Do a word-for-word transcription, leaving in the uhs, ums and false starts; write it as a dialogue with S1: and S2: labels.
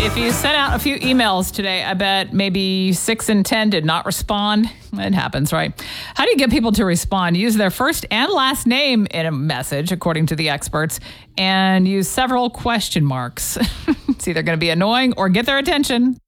S1: If you sent out a few emails today, I bet maybe six in ten did not respond. It happens, right? How do you get people to respond? Use their first and last name in a message, according to the experts, and use several question marks. It's either going to be annoying or get their attention.